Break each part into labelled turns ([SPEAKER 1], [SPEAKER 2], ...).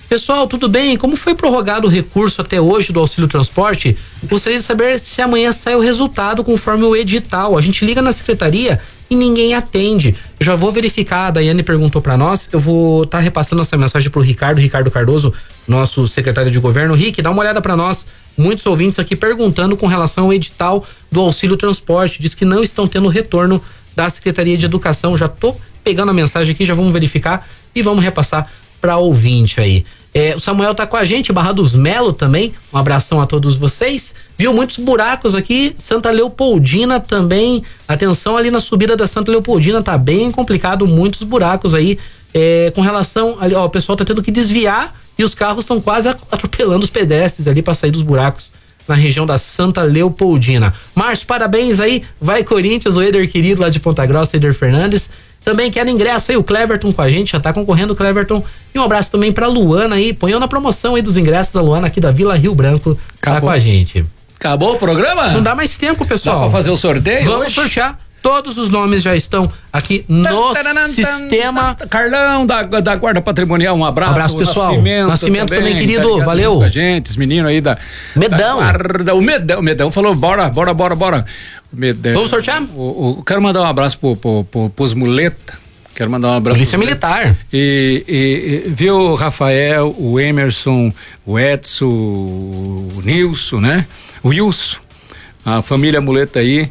[SPEAKER 1] Pessoal, tudo bem? Como foi prorrogado o recurso até hoje do auxílio transporte? Gostaria de saber se amanhã sai o resultado conforme o edital. A gente liga na secretaria e ninguém atende. Eu já vou verificar, a Daiane perguntou para nós, eu vou estar repassando essa mensagem pro Ricardo Cardoso, nosso secretário de governo. Rick, dá uma olhada para nós. Muitos ouvintes aqui perguntando com relação ao edital do auxílio transporte. Diz que não estão tendo retorno da Secretaria de Educação. Já tô pegando a mensagem aqui, já vamos verificar e vamos repassar para ouvinte aí. O Samuel tá com a gente, Barra dos Melo também, um abração a todos vocês. Viu muitos buracos aqui, Santa Leopoldina também, atenção ali na subida da Santa Leopoldina, tá bem complicado, muitos buracos aí, com relação, ali, ó, o pessoal tá tendo que desviar e os carros estão quase atropelando os pedestres ali para sair dos buracos na região da Santa Leopoldina. Márcio, parabéns aí, vai Corinthians, o Eder querido lá de Ponta Grossa, Eder Fernandes. Também quer ingresso aí, o Cleverton com a gente, já tá concorrendo o Cleverton. E um abraço também pra Luana aí, ponham na promoção aí dos ingressos da Luana aqui da Vila Rio Branco, tá com a gente.
[SPEAKER 2] Acabou o programa?
[SPEAKER 1] Não dá mais tempo, pessoal.
[SPEAKER 2] Dá pra fazer o sorteio?
[SPEAKER 1] Vamos sortear. Todos os nomes já estão aqui no sistema.
[SPEAKER 2] Carlão da Guarda Patrimonial, um abraço.
[SPEAKER 1] Um abraço, pessoal. Nascimento também, querido.
[SPEAKER 2] Tá
[SPEAKER 1] valeu.
[SPEAKER 2] Com a gente, os meninos aí da
[SPEAKER 1] Medão.
[SPEAKER 2] O Medão falou, bora. Medão.
[SPEAKER 1] Vamos sortear?
[SPEAKER 2] Quero mandar um abraço pros muleta. Quero mandar um abraço.
[SPEAKER 1] Polícia Militar.
[SPEAKER 2] E viu o Rafael, o Emerson, o Edson, o Nilson, né? O Wilson, a família muleta aí.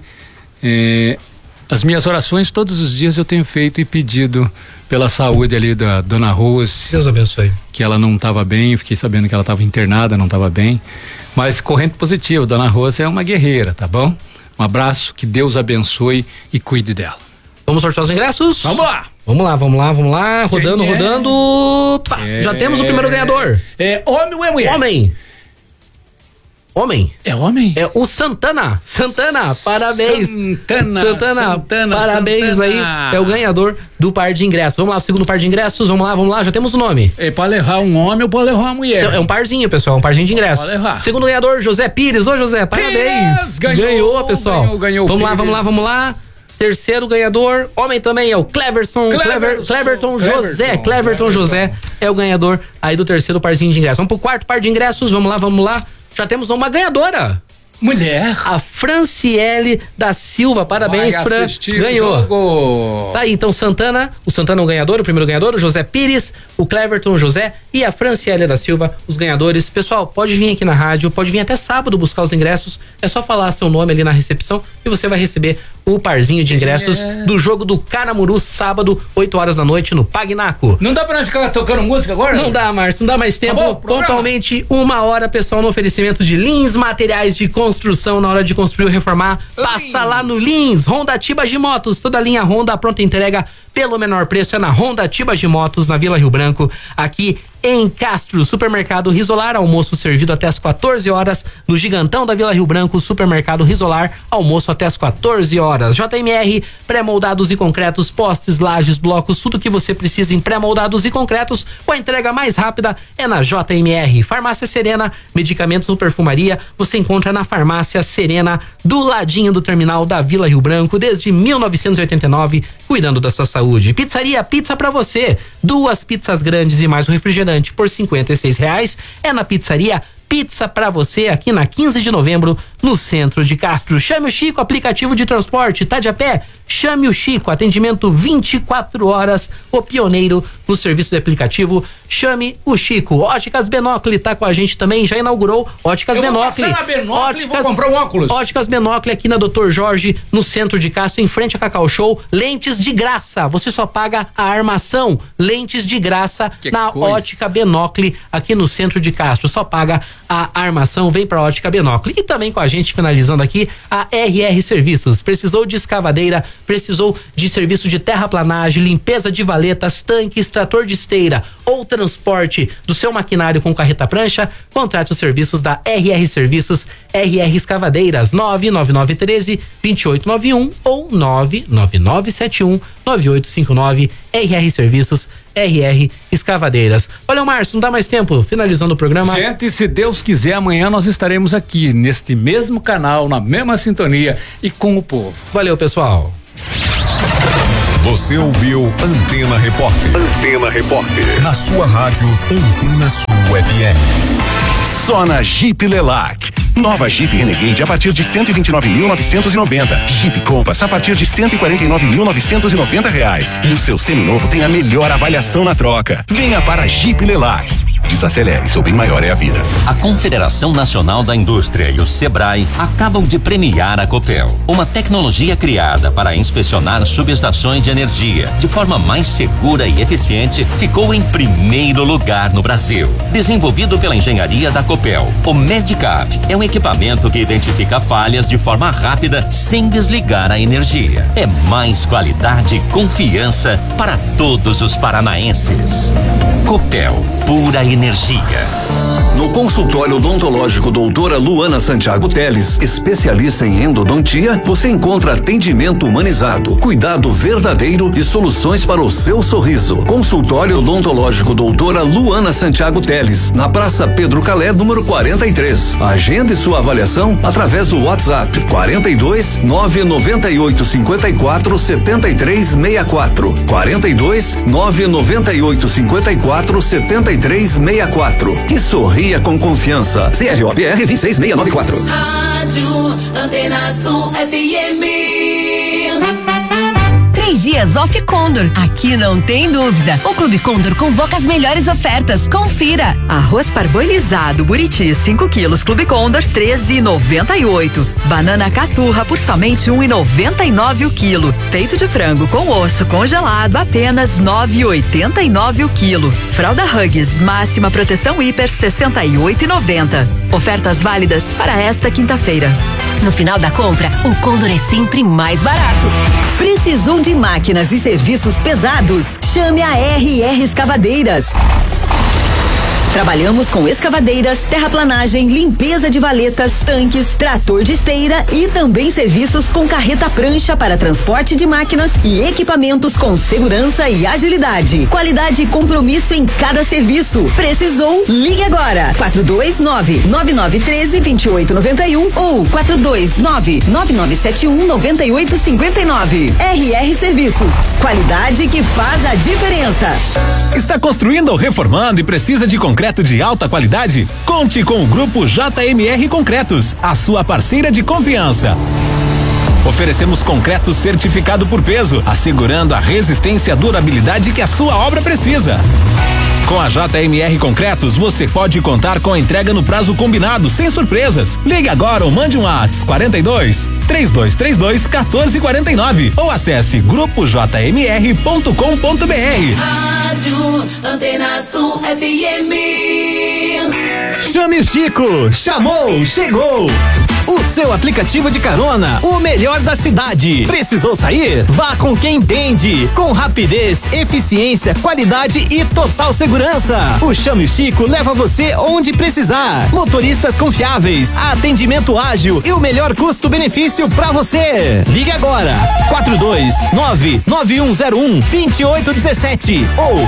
[SPEAKER 2] As minhas orações todos os dias eu tenho feito e pedido pela saúde ali da Dona Rose.
[SPEAKER 1] Deus abençoe.
[SPEAKER 2] Que ela não estava bem, fiquei sabendo que ela estava internada, não estava bem. Mas corrente positiva, Dona Rose é uma guerreira, tá bom? Um abraço, que Deus abençoe e cuide dela.
[SPEAKER 1] Vamos sortear os ingressos?
[SPEAKER 2] Vamos lá.
[SPEAKER 1] Rodando. Pá, já temos o primeiro ganhador.
[SPEAKER 2] É homem ou é mulher?
[SPEAKER 1] Homem.
[SPEAKER 2] É homem?
[SPEAKER 1] É o Santana, parabéns. Santana, parabéns aí, é o ganhador do par de ingressos. Vamos lá, segundo par de ingressos, vamos lá, já temos o nome.
[SPEAKER 2] Pode levar um homem ou pode levar uma mulher.
[SPEAKER 1] É um parzinho, pessoal, um parzinho de ingressos.
[SPEAKER 2] Pode levar.
[SPEAKER 1] Segundo ganhador, José Pires. Ô, José, parabéns. Ganhou, pessoal.
[SPEAKER 2] Ganhou.
[SPEAKER 1] Vamos lá. Terceiro ganhador, homem também, é o Cleverton José. Cleverton José é o ganhador aí do terceiro parzinho de ingressos. Vamos pro quarto par de ingressos, vamos lá. Já temos uma ganhadora.
[SPEAKER 2] Mulher.
[SPEAKER 1] A Franciele da Silva, parabéns, Fran. Ganhou. Tá aí, então, o Santana é o ganhador, o primeiro ganhador, o José Pires, o Cleverton José e a Franciele da Silva, os ganhadores. Pessoal, pode vir aqui na rádio, pode vir até sábado buscar os ingressos, é só falar seu nome ali na recepção e você vai receber o parzinho de ingressos do jogo do Caramuru, sábado, 8 horas da noite, no Pagnaco.
[SPEAKER 2] Não dá pra nós ficar tocando música agora?
[SPEAKER 1] Não dá, Márcio, não dá mais tempo. Pontualmente 1 hora, pessoal, no oferecimento de Lins Materiais de Construção. Na hora de construir ou reformar, passa lá no Lins. Honda Tibas de Motos, toda a linha Honda, pronta entrega pelo menor preço, é na Honda Tibas de Motos, na Vila Rio Branco, aqui em Castro. Supermercado Risolar, almoço servido até as 14 horas no Gigantão da Vila Rio Branco. Supermercado Risolar, almoço até as 14 horas. JMR, pré-moldados e concretos, postes, lajes, blocos, tudo que você precisa em pré-moldados e concretos, com a entrega mais rápida é na JMR. Farmácia Serena, medicamentos ou perfumaria, você encontra na Farmácia Serena, do ladinho do terminal da Vila Rio Branco, desde 1989, cuidando da sua saúde. Pizzaria Pizza pra você, 2 pizzas grandes e mais um refrigerante por R$56, é na Pizzaria Pizza pra você, aqui na 15 de novembro, no centro de Castro. Chame o Chico, aplicativo de transporte, tá de a pé? Chame o Chico, atendimento 24 horas, o pioneiro no serviço de aplicativo. Chame o Chico. Óticas Benócle tá com a gente também, já inaugurou Óticas Benócle.
[SPEAKER 2] Eu vou passar na Benócle e vou comprar um óculos.
[SPEAKER 1] Óticas Benócle aqui na Dr. Jorge, no centro de Castro, em frente a Cacau Show. Lentes de graça, você só paga a armação. Lentes de graça na Ótica Benócle, aqui no centro de Castro, só paga a armação, vem pra Ótica Benócle. E também com a gente, finalizando aqui, a RR Serviços. Precisou de escavadeira, precisou de serviço de terraplanagem, limpeza de valetas, tanques, trator de esteira ou transporte do seu maquinário com carreta prancha, contrate os serviços da RR Serviços, RR Escavadeiras, 99913-2891 ou 99971-9859, RR Serviços, RR Escavadeiras. Olha, Márcio, não dá mais tempo, finalizando o programa.
[SPEAKER 2] Gente, se Deus quiser, amanhã nós estaremos aqui, neste mesmo canal, na mesma sintonia e com o povo.
[SPEAKER 1] Valeu, pessoal.
[SPEAKER 3] Você ouviu Antena Repórter. Antena Repórter. Na sua rádio Antena Sul FM.
[SPEAKER 4] Só na Jeep Lelac. Nova Jeep Renegade a partir de 129.990. Jeep Compass a partir de 149.990 reais. E o seu seminovo tem a melhor avaliação na troca. Venha para a Jeep Lelac. Desacelere, seu bem maior é a vida.
[SPEAKER 5] A Confederação Nacional da Indústria e o Sebrae acabam de premiar a Copel, uma tecnologia criada para inspecionar subestações de energia de forma mais segura e eficiente, ficou em primeiro lugar no Brasil. Desenvolvido pela engenharia da Copel, o Medicap é um equipamento que identifica falhas de forma rápida sem desligar a energia. É mais qualidade e confiança para todos os paranaenses. Copel, pura energia.
[SPEAKER 6] No consultório odontológico doutora Luana Santiago Teles, especialista em endodontia, você encontra atendimento humanizado, cuidado verdadeiro e soluções para o seu sorriso. Consultório odontológico doutora Luana Santiago Teles, na Praça Pedro Calé, número 43. Agende sua avaliação através do WhatsApp 42 998 54 73 64. 42 998 54 73 64. E sorria com confiança. CROPR 26694.
[SPEAKER 7] Rádio Antena Sul FM.
[SPEAKER 8] 3 dias off Condor. Aqui não tem dúvida. O Clube Condor convoca as melhores ofertas. Confira.
[SPEAKER 9] Arroz parboilizado Buriti 5 quilos Clube Condor 13,98. Banana caturra por somente 1,99 o quilo. Peito de frango com osso congelado apenas 9,89 o quilo. Fralda Huggies máxima proteção hiper 68,90. Ofertas válidas para esta quinta-feira.
[SPEAKER 8] No final da compra, o Condor é sempre mais barato.
[SPEAKER 10] Precisou de máquinas e serviços pesados? Chame a RR Escavadeiras. Trabalhamos com escavadeiras, terraplanagem, limpeza de valetas, tanques, trator de esteira e também serviços com carreta prancha para transporte de máquinas e equipamentos com segurança e agilidade. Qualidade e compromisso em cada serviço. Precisou? Ligue agora. 429-9913-2891 ou 429-9971-9859. RR Serviços. Qualidade que faz a diferença.
[SPEAKER 11] Está construindo ou reformando e precisa de concreto de alta qualidade? Conte com o Grupo JMR Concretos, a sua parceira de confiança. Oferecemos concreto certificado por peso, assegurando a resistência e a durabilidade que a sua obra precisa. Com a JMR Concretos, você pode contar com a entrega no prazo combinado, sem surpresas. Ligue agora ou mande um WhatsApp 42 3232 1449 ou acesse grupojmr.com.br.
[SPEAKER 7] Rádio Antena Sul FM.
[SPEAKER 12] Chame o Chico, chamou, chegou. O seu aplicativo de carona, o melhor da cidade. Precisou sair? Vá com quem entende. Com rapidez, eficiência, qualidade e total segurança. O Chame o Chico leva você onde precisar. Motoristas confiáveis, atendimento ágil e o melhor custo-benefício pra você. Ligue agora. 429-9101-2817 ou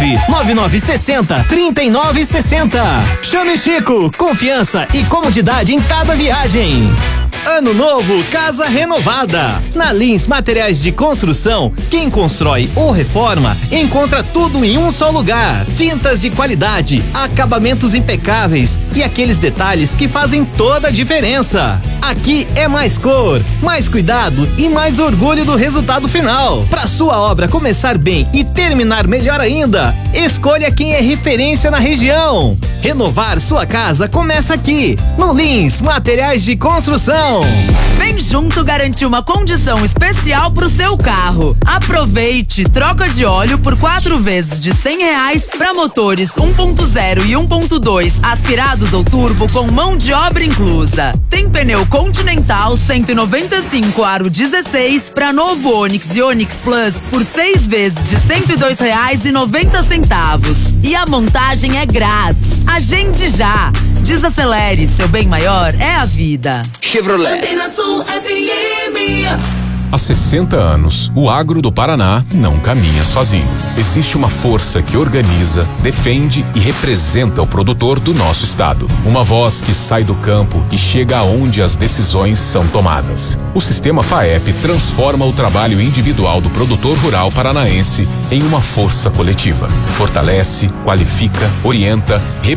[SPEAKER 12] 99960-3960. Chame o Chico. Confiança e comodidade em cada viagem. Ano novo, casa renovada. Na Lins Materiais de Construção, quem constrói ou reforma encontra tudo em um só lugar. Tintas de qualidade, acabamentos impecáveis e aqueles detalhes que fazem toda a diferença. Aqui é mais cor, mais cuidado e mais orgulho do resultado final. Para sua obra começar bem e terminar melhor ainda, escolha quem é referência na região. Renovar sua casa começa aqui, no Lins Materiais de Construção.
[SPEAKER 13] Vem junto garantir uma condição especial pro seu carro. Aproveite, troca de óleo por 4 vezes de R$100 para motores 1.0 e 1.2 aspirados ou turbo com mão de obra inclusa. Tem pneu Continental 195 aro 16 para novo Onix e Onix Plus por 6 vezes de R$102,90. E a montagem é grátis. Agende já. Desacelere, seu bem maior é a vida.
[SPEAKER 7] Chevrolet. Antena Sul FM.
[SPEAKER 14] Há 60 anos, o agro do Paraná não caminha sozinho. Existe uma força que organiza, defende e representa o produtor do nosso estado. Uma voz que sai do campo e chega aonde as decisões são tomadas. O sistema FAEP transforma o trabalho individual do produtor rural paranaense em uma força coletiva. Fortalece, qualifica, orienta,